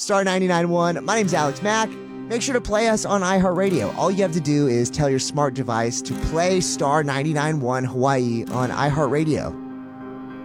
Star 99.1. My name's Alex Mack. Make sure to play us on iHeartRadio. All you have to do is tell your smart device to play Star 99.1 Hawaii on iHeartRadio.